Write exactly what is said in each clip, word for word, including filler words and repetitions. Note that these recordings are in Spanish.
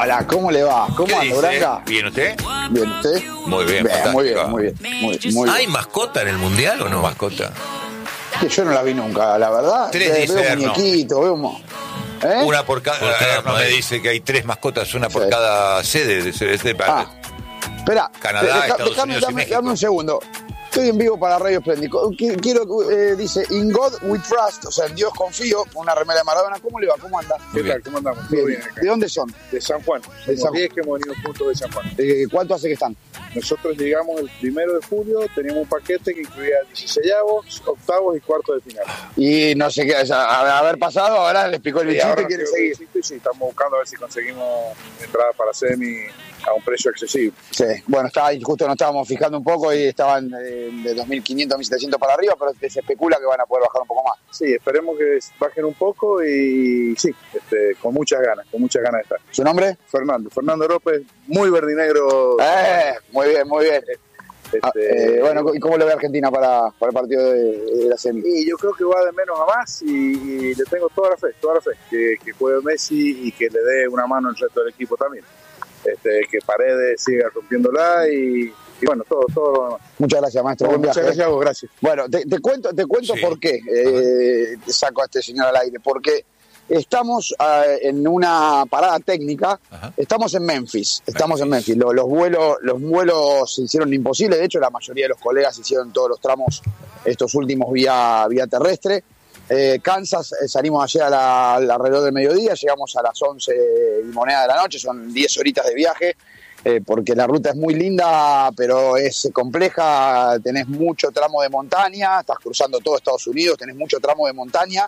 Hola, ¿cómo le va? ¿Cómo anda, Branca? ¿Bien usted? ¿Bien usted? Muy bien, bien muy bien, muy bien, muy, muy ¿Hay bien. mascota en el Mundial o no mascota? Que yo no la vi nunca, la verdad. Tres, Ve- dice veo Erno. muñequitos, veo... mo- ¿Eh? Una por cada. Por cada No me país. dice que hay tres mascotas, una por Sí. cada sede de, de, de- Ah, espera. Canadá, deja- Estados déjame, Unidos y dame, México. dame un segundo. Estoy en vivo para Radio Espléndido. Qui- Quiero, eh, dice, In God We Trust, o sea, en Dios confío, una remera de Maradona. ¿Cómo le va? ¿Cómo anda? Muy ¿Qué tal? ¿Cómo andamos? ¿Todo Bien. bien acá? ¿De dónde son? De San Juan. De Somos San- diez que hemos venido juntos de San Juan. Eh, ¿Cuánto hace que están? Nosotros llegamos el primero de julio, teníamos un paquete que incluía dieciseisavos, octavos y cuartos de final. Y no sé qué, o sea, a- haber pasado, ahora les picó el Y bichito ahora y quiere creo que seguir. existe, y sí, estamos buscando a ver si conseguimos entrada para semi a un precio accesible. Sí, bueno, estaba ahí, justo nos estábamos fijando un poco y estaban eh, de dos mil quinientos a mil setecientos para arriba, pero se especula que van a poder bajar un poco más. Sí, esperemos que bajen un poco y sí, este, con muchas ganas, con muchas ganas de estar. ¿Su nombre? Fernando, Fernando López, muy verdinegro. Eh, muy bien, muy bien. Este, Ah, eh, bueno, ¿y cómo le ve Argentina para, para el partido de, de la semi? Y yo creo que va de menos a más y, y le tengo toda la fe, toda la fe, que, que juegue Messi y que le dé una mano al resto del equipo también. Este, que Paredes siga rompiéndola y, y bueno, todo, todo lo demás. Muchas gracias, maestro. Buen Muchas viaje. gracias a vos, gracias. Bueno, te, te cuento, te cuento Sí. por qué eh, te saco a este señor al aire. Porque estamos eh, en una parada técnica. Ajá. Estamos en Memphis. Estamos Memphis. en Memphis. Los, los vuelos, los vuelos se hicieron imposibles. De hecho, la mayoría de los colegas hicieron todos los tramos, estos últimos vía, vía terrestre. Eh, Kansas, eh, salimos ayer a la, al alrededor del mediodía, llegamos a las once y moneda de la noche, son diez horitas de viaje, eh, porque la ruta es muy linda, pero es compleja, tenés mucho tramo de montaña, estás cruzando todo Estados Unidos, tenés mucho tramo de montaña,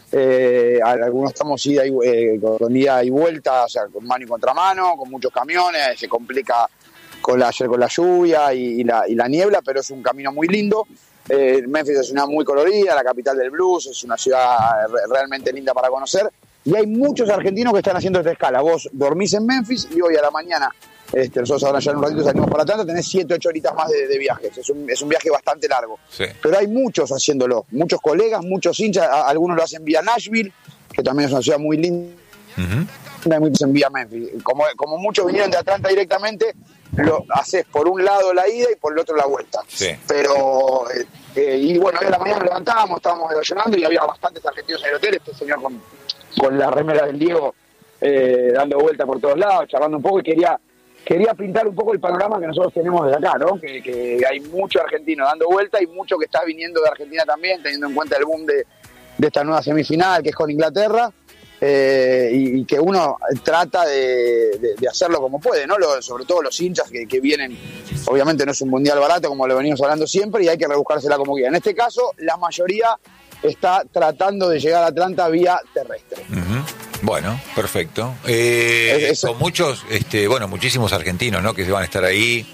eh, algunos tramos ida y, eh, con ida y vuelta, o sea, con mano y contramano, con muchos camiones, se complica con la, ayer con la lluvia y, y, la, y la niebla, pero es un camino muy lindo. Eh, Memphis es una ciudad muy colorida, la capital del blues, es una ciudad re- realmente linda para conocer y hay muchos argentinos que están haciendo esta escala. Vos dormís en Memphis y hoy a la mañana, este, nosotros ahora ya en un ratito salimos para Atlanta, tenés siete, ocho horitas más de, de viajes, es un, es un viaje bastante largo. Sí. Pero hay muchos haciéndolo, muchos colegas, muchos hinchas, a- algunos lo hacen vía Nashville, que también es una ciudad muy linda. Ujú. Hay muchos en vía Memphis. Como, como muchos vinieron de Atlanta directamente, lo haces por un lado la ida y por el otro la vuelta. Sí. Pero, eh, eh, y bueno, hoy a la mañana nos levantábamos, estábamos desayunando y había bastantes argentinos en el hotel, este señor con, con la remera del Diego eh, dando vuelta por todos lados, charlando un poco y quería quería pintar un poco el panorama que nosotros tenemos desde acá, ¿no? Que, que hay mucho argentino dando vuelta y mucho que está viniendo de Argentina también, teniendo en cuenta el boom de, de esta nueva semifinal que es con Inglaterra. Eh, y, y que uno trata de, de, de hacerlo como puede, ¿no? Lo, sobre todo los hinchas que, que vienen, obviamente no es un mundial barato como lo venimos hablando siempre y hay que rebuscársela como quiera. En este caso, la mayoría está tratando de llegar a Atlanta vía terrestre. Ujú. Bueno, perfecto. Eh, Es- eso- Con muchos, este, bueno, muchísimos argentinos, ¿no? Que van a estar ahí.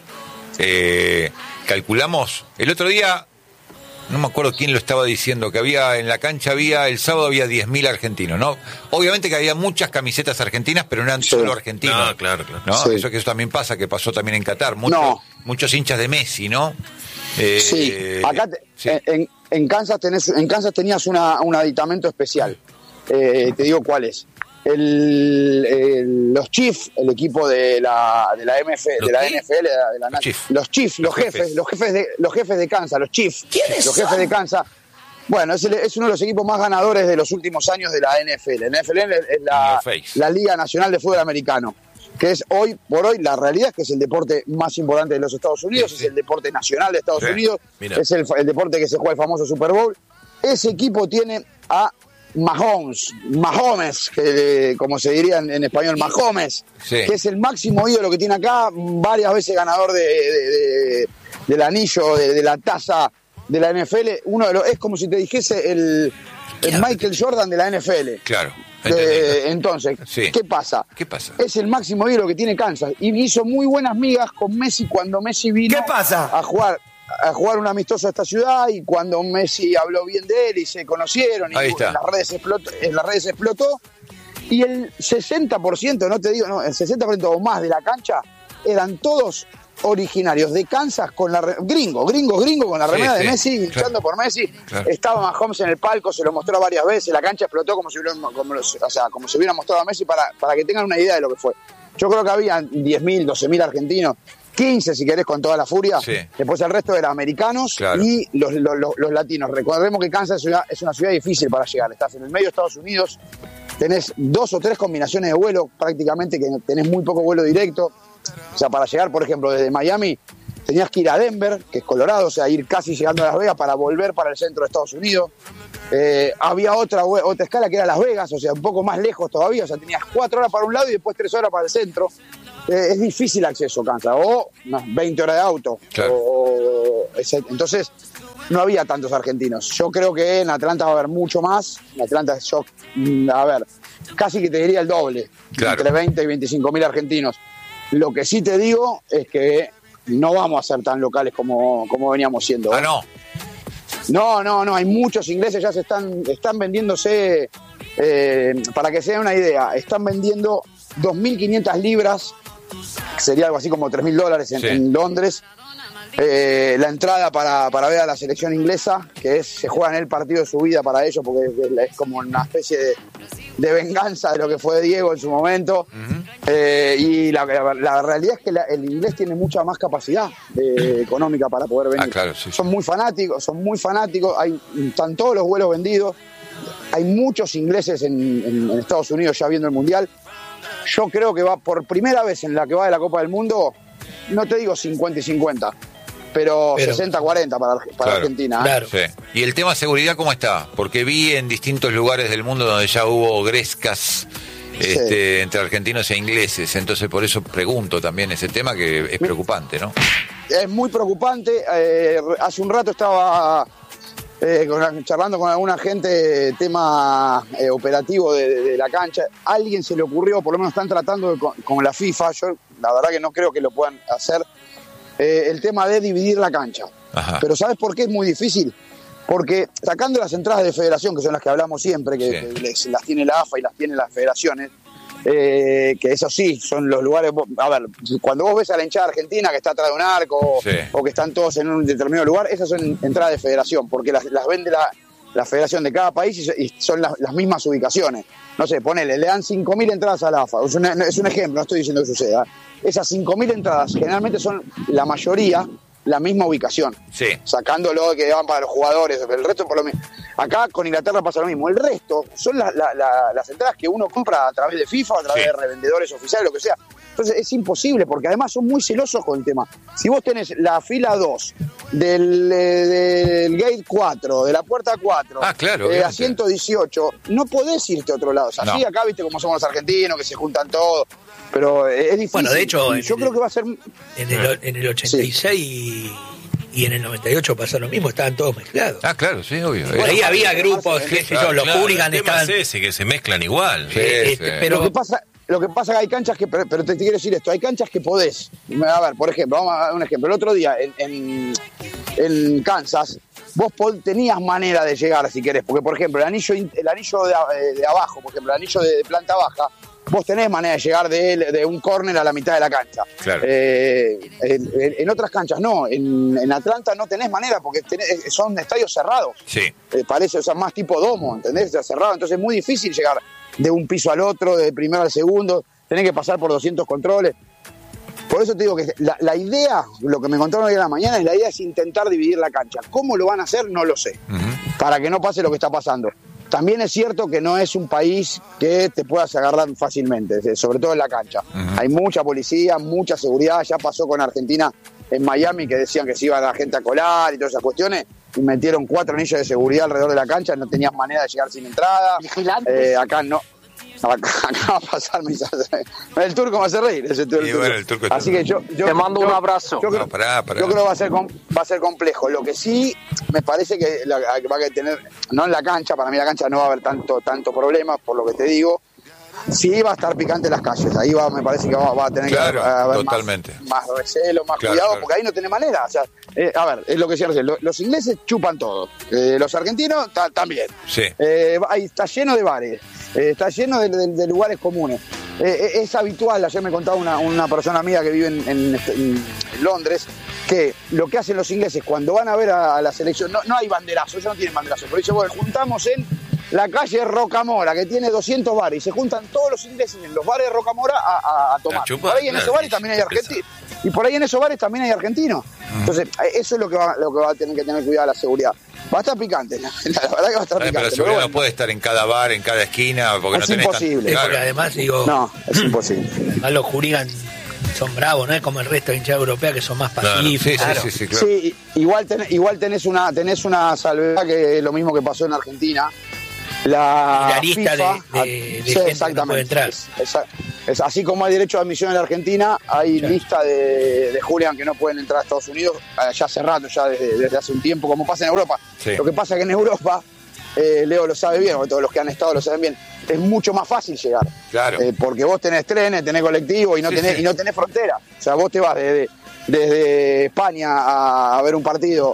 Eh, calculamos, el otro día, no me acuerdo quién lo estaba diciendo, que había en la cancha, había el sábado había diez mil argentinos, ¿no? Obviamente que había muchas camisetas argentinas, pero no eran Sí. solo argentinos. No, claro, claro. ¿No? Sí. Eso que eso también pasa, que pasó también en Qatar. Muchos, No. muchos hinchas de Messi, ¿no? Eh, Sí, acá te- sí. En, en Kansas tenés, en Kansas tenías una, un aditamento especial. Eh, te digo cuál es. El, el- los Chiefs, el equipo de la, de la M F, ¿Los de la qué? N F L, de la, de la Los Chiefs. los Chiefs, los, Los jefes, jefes. los jefes de los jefes de Kansas, los Chiefs, los jefes de Kansas. Bueno, es, el- es uno de los equipos más ganadores de los últimos años de la N F L. La N F L es, es la, In your face. la Liga Nacional de Fútbol Americano, que es hoy por hoy, la realidad es que es el deporte más importante de los Estados Unidos, Sí, es sí. el deporte nacional de Estados Sí, Unidos, mira. es el, el deporte que se juega el famoso Super Bowl. Ese equipo tiene a Mahomes, Mahomes, que, como se diría en, en español, Mahomes, Sí. que es el máximo ídolo que tiene acá, varias veces ganador de, de- de- del anillo, de, de la taza de la N F L. Uno de los, es como si te dijese el, el Michael Jordan de la N F L. Claro. Eh, entendido. entonces, Sí. ¿qué pasa? ¿Qué pasa? Es el máximo ídolo que tiene Kansas y hizo muy buenas migas con Messi cuando Messi vino ¿Qué pasa? a jugar a jugar un amistoso a esta ciudad y cuando Messi habló bien de él y se conocieron y Ahí está. en las redes explotó, en las redes explotó y el sesenta por ciento, no te digo, no, el sesenta por ciento o más de la cancha eran todos originarios de Kansas con la re- gringo, gringo, gringo con la Sí, remera sí, de Messi, claro. hinchando por Messi. Claro. Estaba Mahomes en el palco, se lo mostró varias veces, la cancha explotó como si hubiera, como, los- o sea, como si hubiera mostrado a Messi para, para que tengan una idea de lo que fue. Yo creo que había diez mil, doce mil argentinos, quince si querés con toda la furia. Sí. Después el resto eran americanos claro. y los, los, los, los latinos. Recordemos que Kansas es una, es una ciudad difícil para llegar. Estás en el medio de Estados Unidos, tenés dos o tres combinaciones de vuelo, prácticamente que tenés muy poco vuelo directo. O sea, para llegar, por ejemplo, desde Miami, tenías que ir a Denver, que es Colorado, o sea, ir casi llegando a Las Vegas para volver para el centro de Estados Unidos. Eh, había otra, otra escala que era Las Vegas, o sea, un poco más lejos todavía, o sea, tenías cuatro horas para un lado y después tres horas para el centro. Eh, es difícil acceso, Kansas, o no, veinte horas de auto. Claro. O, ese, entonces, no había tantos argentinos. Yo creo que en Atlanta va a haber mucho más. En Atlanta, yo, a ver, casi que te diría el doble, claro. Entre veinte y veinticinco mil argentinos. Lo que sí te digo es que no vamos a ser tan locales como, como veníamos siendo. Ah, no. No, no, no, hay muchos ingleses, ya se están, están vendiéndose, eh, para que se den una idea, están vendiendo dos mil quinientas libras, que sería algo así como tres mil dólares en, sí. en Londres, eh, la entrada para, para ver a la selección inglesa, que es, se juega en el partido de su vida para ellos, porque es, es como una especie de, de venganza de lo que fue Diego en su momento. Uh-huh. Eh, y la, la, la realidad es que la, el inglés tiene mucha más capacidad eh, económica para poder venir. Ah, claro, sí, son sí. muy fanáticos, son muy fanáticos, hay, están todos los vuelos vendidos, hay muchos ingleses en, en, en Estados Unidos ya viendo el Mundial. Yo creo que va por primera vez en la que va de la Copa del Mundo, no te digo cincuenta y cincuenta, pero, pero sesenta cuarenta para, para claro, Argentina. ¿eh? Claro. Sí. ¿Y el tema seguridad cómo está? Porque vi en distintos lugares del mundo donde ya hubo grescas este, sí. entre argentinos e ingleses, entonces por eso pregunto también ese tema que es preocupante, ¿no? Es muy preocupante. Eh, hace un rato estaba eh, con, charlando con alguna gente tema eh, operativo de, de, de la cancha. A alguien se le ocurrió, por lo menos están tratando de, con, con la FIFA, yo la verdad que no creo que lo puedan hacer, eh, el tema de dividir la cancha. Ajá. Pero ¿sabes por qué es muy difícil? Porque sacando las entradas de federación, que son las que hablamos siempre, que, sí. que les, las tiene la A F A y las tienen las federaciones, eh, que eso sí, son los lugares... A ver, cuando vos ves a la hinchada argentina que está atrás de un arco, sí. o que están todos en un determinado lugar, esas son entradas de federación, porque las, las vende la, la federación de cada país y, y son las, las mismas ubicaciones. No sé, ponele, le dan cinco mil entradas a la A F A, es un, es un ejemplo, no estoy diciendo que suceda. Esas cinco mil entradas generalmente son la mayoría la misma ubicación, sí. sacándolo de que van para los jugadores, el resto por lo mismo. Acá con Inglaterra pasa lo mismo, el resto son la, la, la, las entradas que uno compra a través de FIFA, a través sí. de revendedores oficiales, lo que sea. Entonces es imposible, porque además son muy celosos con el tema. Si vos tenés la fila dos del, eh, del gate cuatro, de la puerta cuatro, ah, claro, eh, a ciento dieciocho, no podés irte a otro lado. O sea, no. sí, acá viste cómo somos los argentinos, que se juntan todos, pero es difícil. Bueno, de hecho, yo creo el, que va a ser... En el, en el ochenta y seis sí. y en el noventa y ocho pasa lo mismo, estaban todos mezclados. Ah, claro, sí, obvio. Por ahí había grupos, qué sé yo, los hooligans estaban... Es ese, que se mezclan igual. Sí, eh, sí. Pero lo que pasa... Lo que pasa es que hay canchas que, pero, pero te, te quiero decir esto, hay canchas que podés. A ver, por ejemplo, vamos a dar un ejemplo. El otro día en, en, en Kansas, vos pod, tenías manera de llegar si querés, porque por ejemplo, el anillo, el anillo de, de abajo, por ejemplo, el anillo de, de planta baja, vos tenés manera de llegar de, de un córner a la mitad de la cancha. Claro. Eh, en, en otras canchas no, en, en Atlanta no tenés manera porque tenés, son estadios cerrados. Sí. Eh, parece, o sea, más tipo domo, ¿entendés? Está cerrado, entonces es muy difícil llegar de un piso al otro, de primero al segundo, tenés que pasar por doscientos controles. Por eso te digo que la, la idea, lo que me contaron hoy en la mañana, es la idea es intentar dividir la cancha. ¿Cómo lo van a hacer? No lo sé. Uh-huh. Para que no pase lo que está pasando. También es cierto que no es un país que te puedas agarrar fácilmente, sobre todo en la cancha. Uh-huh. Hay mucha policía, mucha seguridad. Ya pasó con Argentina en Miami, que decían que se iba la gente a colar y todas esas cuestiones, y metieron cuatro anillos de seguridad alrededor de la cancha, no tenías manera de llegar sin entrada. Eh, acá no. Acá, acá va a pasar el turco me hace reír ese turco. Y bueno, el turco está... Así que yo, yo te mando yo, un abrazo. Yo, yo, no, pará, pará. yo creo que va a ser va a ser complejo. Lo que sí me parece que la, va a tener, no en la cancha, para mí la cancha no va a haber tanto tanto problema, por lo que te digo. Sí va a estar picante las calles, ahí va, me parece que va, va a tener claro, que haber totalmente. Más, más recelo, más claro, cuidado, claro. porque ahí no tiene manera. O sea, eh, a ver, es lo que decía recién, los, los ingleses chupan todo, eh, los argentinos ta, también. Sí. Eh, ahí está lleno de bares, eh, está lleno de, de, de lugares comunes. Eh, es habitual, ayer me contaba una, una persona amiga que vive en, en, en Londres, que lo que hacen los ingleses cuando van a ver a, a la selección, no, no hay banderazo, ellos no tienen banderazo, pero dice, bueno, juntamos en la calle Rocamora, que tiene doscientos bares, y se juntan todos los ingleses en los bares de Rocamora a, a, a tomar. chupar, Por ahí en claro, esos bares sí, también hay sí, argentinos. Y por ahí en esos bares también hay argentinos. Entonces, eso es lo que va, lo que va a tener que tener cuidado la seguridad. Va a estar picante, la, la verdad que va a estar Ay, picante. pero la pero seguridad bueno, no puede estar en cada bar, en cada esquina, porque Es no tenés imposible. tan... Sí, Claro. porque además, digo, no, es imposible. además los hooligans son bravos, no es como el resto de hinchada europea que son más Claro, pacíficos. sí, sí, Claro. sí, sí, claro. Sí, igual, ten, igual tenés una tenés una salvedad que es lo mismo que pasó en Argentina. La, Y la lista FIFA, de- de- de sí, gente que no exactamente. puede entrar. Es, es- es así como hay derecho de admisión en la Argentina, hay Claro. lista de, de hooligan que no pueden entrar a Estados Unidos eh, ya hace rato, ya desde, desde hace un tiempo, como pasa en Europa. Sí. Lo que pasa es que en Europa, eh, Leo lo sabe bien, porque todos los que han estado lo saben bien, es mucho más fácil llegar. Claro. Eh, porque vos tenés trenes, tenés colectivo y no Sí, tenés, sí. y no tenés frontera. O sea, vos te vas desde, desde España a, a ver un partido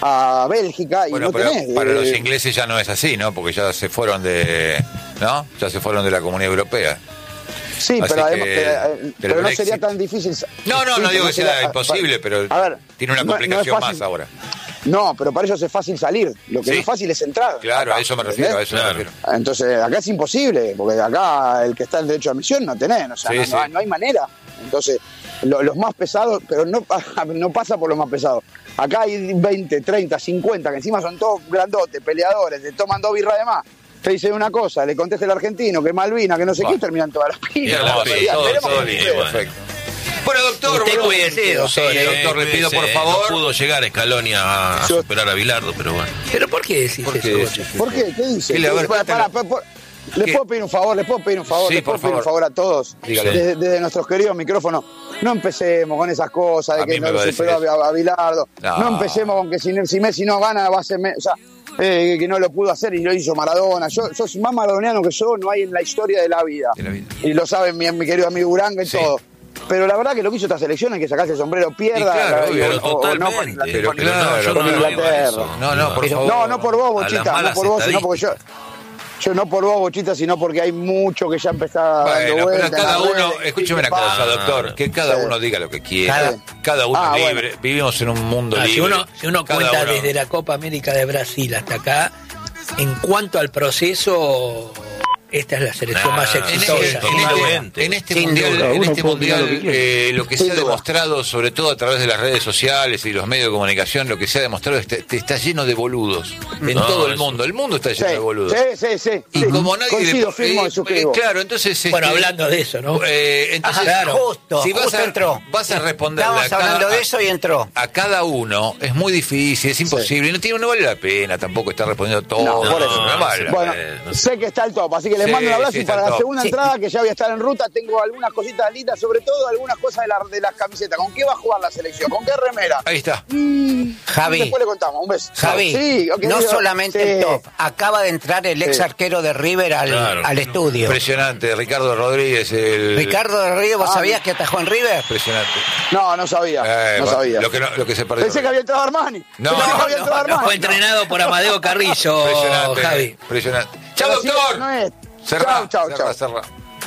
a Bélgica y Bueno, no pero tenés. para eh, los ingleses ya no es así, ¿no? Porque ya se fueron de... ¿No? Ya se fueron de la Comunidad Europea. Sí, Así pero, además, que, pero, eh, del pero no Brexit. sería tan difícil. sa- No, no, Sí, no pero digo que sea sería- imposible, pero a ver, tiene una no- no es complicación fácil. más ahora. No, pero para ellos es fácil salir. Lo que Sí. no es fácil es entrar. Claro, acá, a eso me ¿entendés? refiero, a eso Claro. me refiero. Entonces, acá es imposible, porque acá el que está en derecho a admisión no tenés, o sea, Sí, no, sí. no hay, no hay manera. Entonces, lo- los más pesados, pero no, no pasa por los más pesados. Acá hay veinte, treinta, cincuenta, que encima son todos grandotes, peleadores, te toman dos birras de más. Te dicen una cosa, le contesta el argentino, que Malvina, que no sé Bueno. qué, terminan todas las Y pilas. a la Todo, pila, todo, Esperemos todo que lindo, suceda. bueno. perfecto. Bueno, doctor, Usted bueno, cuídese, doctor, sí, eh, doctor, le pido por cuídese, favor. No pudo llegar Scaloni a, a Yo- superar a Bilardo, pero bueno. ¿Pero por qué decís ¿Por eso? qué Bocha? decís? ¿Por qué? ¿Qué dice? ¿Qué le- a ver, Pará, pará, cuéntalo. pará, ¿Les ¿Qué? puedo pedir un favor? ¿Les puedo pedir un favor? Sí, ¿Les por puedo pedir un favor. favor a todos? Dígale. Desde, desde nuestros queridos micrófonos, no empecemos con esas cosas A de mí que me no va a lo superó decir a, a Bilardo. No. No. empecemos con que si, si Messi no gana va a ser... Me- o sea, eh, que no lo pudo hacer y lo hizo Maradona. Yo, yo soy más maradoniano que yo, no hay en la historia de la vida. De la vida. Y lo saben mi, mi querido amigo Uranga y Sí. todo. Pero la verdad que lo que hizo esta selección hay que sacarse el sombrero, pierda. Y claro, la- obvio, o- Pero o- o no, totalmente. con la- Pero con- claro, yo con no lo digo Inglaterra. eso. No, no, por Pero- favor. No, no por vos, A las Bochita, no malas por vos, sino porque yo... Yo no por vos, Bochita, sino porque hay mucho que ya empezaba Bueno, dando pero vueltas. cada en las uno, redes, escúcheme una ¿qué pasa? cosa, doctor, que cada Sí. uno diga lo que quiera, Cada- cada uno Ah, libre, bueno. vivimos en un mundo Ah, si libre. uno, si uno Cada cuenta uno- desde la Copa América de Brasil hasta acá, en cuanto al proceso, esta es la selección Nah, más En este, exitosa. en este- Totalmente. en este Sin mundial, duda. en Uno este puede opinar mundial lo que quiere. eh, lo que Sin se ha duda. demostrado, sobre todo a través de las redes sociales y los medios de comunicación, lo que se ha demostrado es que te- está lleno de boludos en No, todo el eso- mundo. El mundo está Sí, lleno de boludos. sí, sí, sí. Y sí. como nadie Coincido, le- firmo eh, y suscribo. eh, claro, entonces Bueno, este, hablando de eso, ¿no? eh, entonces, Ajá, claro. Justo, si vas justo a, entró. vas a responder Estábamos hablando de eso y entró. a cada uno es muy difícil, es imposible, y no tiene, no vale la pena tampoco estar respondiendo todo. No, por eso. no vale la Bueno, pena. no sé. sé que está el top, así que les Sí, mando un abrazo sí, y está para el la top. segunda Sí. entrada, que ya voy a estar en ruta, tengo algunas cositas lindas, sobre todo algunas cosas de, la, de las camisetas. ¿Con qué va a jugar la selección? ¿Con qué remera? Ahí está. Javi, Después le contamos, un beso. Javi, Sí, ok, no digo, solamente sí. el top, acaba de entrar el ex Sí. arquero de River al, Claro. al estudio. Impresionante, Ricardo Rodríguez, el... Ricardo de River, ¿vos Ah, sabías no. que atajó en River? Impresionante. No, no sabía, Eh, no bueno, sabía. Lo que, no- lo que se perdió. Pensé que había entrado Armani. No, Pensé que había no, entrado No, Armani. fue entrenado por Amadeo Carrillo, Impresionante, Javi. impresionante. ¡Chao, Pero sí, doctor! no es. Cerrá, Chao, chao, cerrá, chao. cerrá.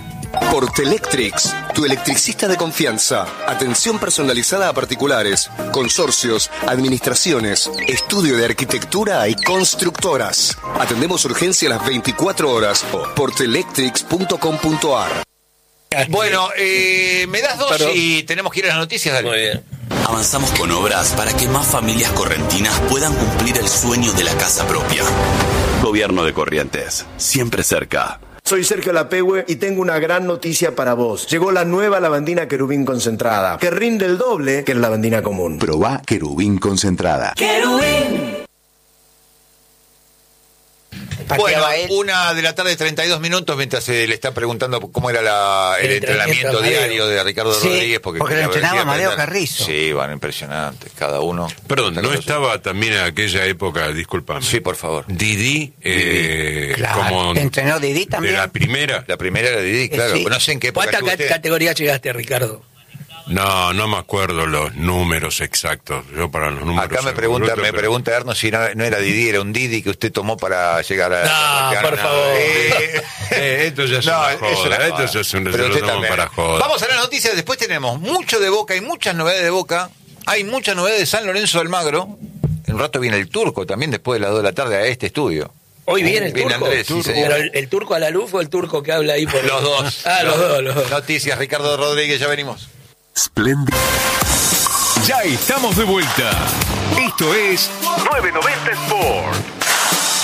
Portelectrix, tu electricista de confianza. Atención personalizada a particulares, consorcios, administraciones, estudio de arquitectura y constructoras. Atendemos urgencia las veinticuatro horas. portelectrix punto com punto a r. Bueno, eh, me das dos Perdón. y tenemos que ir a las noticias, dale. Muy bien. Avanzamos con obras para que más familias correntinas puedan cumplir el sueño de la casa propia. Gobierno de Corrientes, siempre cerca. Soy Sergio Lapehue y tengo una gran noticia para vos. Llegó la nueva lavandina querubín concentrada, que rinde el doble que la lavandina común. Probá querubín concentrada. ¿Para qué Bueno, va él? una de la tarde, treinta y dos minutos, mientras se le está preguntando cómo era la- el, El entrenamiento entrenamiento de diario de Ricardo Sí, Rodríguez. Porque, porque lo quería- entrenaba quería Amadeo aprender. Carrizo. Sí, bueno, impresionante, cada uno. Perdón, ¿no Cada estaba también en aquella época, discúlpame? Sí, por favor. Didi, eh, Claro, como ¿te entrenó Didi de también? la primera. La primera era Didi, claro. Sí. No sé en qué época ¿Cuánta estuvo ca- usted. categoría llegaste, Ricardo? No, no me acuerdo los números exactos. Yo para los números. Acá me soy pregunta, bruto, me pero- pregunta Erno si no, no era Didi, era un Didi que usted tomó para llegar a... No, a- por a- favor. Eh, Eh, esto ya es No, una es joda. una Esto joda. ya es un Pero se lo usted toman también. para joda. Vamos a las noticias, después tenemos mucho de Boca y muchas novedades de Boca. Hay muchas novedades de San Lorenzo de Almagro. En un rato viene el Turco también después de las dos de la tarde a este estudio. Hoy viene el Viene turco. Andrés, sí, señor. Pero el, el turco a la luz o el turco que habla ahí por Los dos. Ah, los, Los- dos, los dos. Noticias, Ricardo Rodríguez, ya venimos. Splendid. Ya estamos de vuelta. Esto es nueve noventa Sport.